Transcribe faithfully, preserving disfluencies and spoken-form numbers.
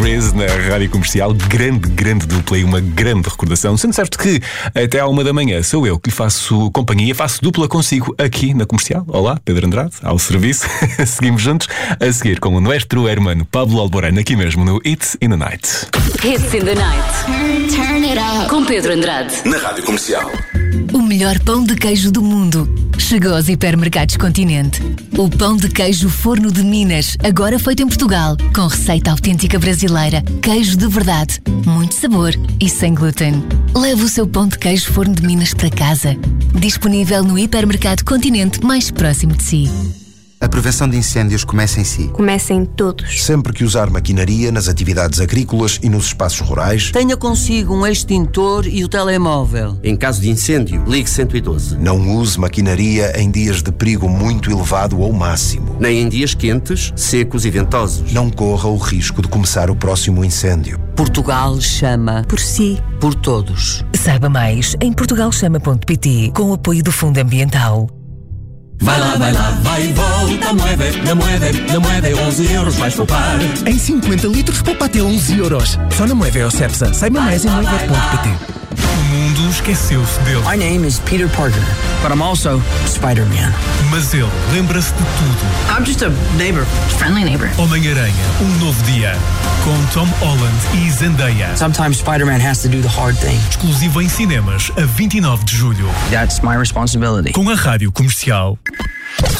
Chris na Rádio Comercial. Grande, grande dupla e uma grande recordação. Sendo certo que até à uma da manhã sou eu que lhe faço companhia, faço dupla consigo aqui na Comercial. Olá, Pedro Andrade, ao serviço. Seguimos juntos a seguir com o nosso hermano Pablo Alborán, aqui mesmo no Hits in the Night. Hits in the Night. Turn it up. Com Pedro Andrade. Na Rádio Comercial. O melhor pão de queijo do mundo chegou aos hipermercados Continente. O pão de queijo Forno de Minas, agora feito em Portugal, com receita autêntica brasileira, queijo de verdade, muito sabor e sem glúten. Leve o seu pão de queijo Forno de Minas para casa. Disponível no hipermercado Continente mais próximo de si. A prevenção de incêndios começa em si. Começa em todos. Sempre que usar maquinaria nas atividades agrícolas e nos espaços rurais, tenha consigo um extintor e o telemóvel. Em caso de incêndio, ligue cento e doze. Não use maquinaria em dias de perigo muito elevado ou máximo. Nem em dias quentes, secos e ventosos. Não corra o risco de começar o próximo incêndio. Portugal chama. Por si. Por todos. Saiba mais em portugal chama ponto pt, com o apoio do Fundo Ambiental. Vai lá, vai lá, vai e volta, Moeve, na Moeve, na Moeve, onze euros vais poupar. Em cinquenta litros poupa até onze euros. Só na Moeve ou Cepsa. Saiba mais em moeve ponto pt. O mundo esqueceu-se dele. My name is Peter Parker, but I'm also Spider-Man. Mas ele lembra-se de tudo. I'm just a neighbor. Friendly neighbor. Homem-Aranha, um novo dia. Com Tom Holland e Zendaya. Sometimes Spider-Man has to do the hard thing. Exclusivo em cinemas a vinte e nove de julho. That's my responsibility. Com a Rádio Comercial.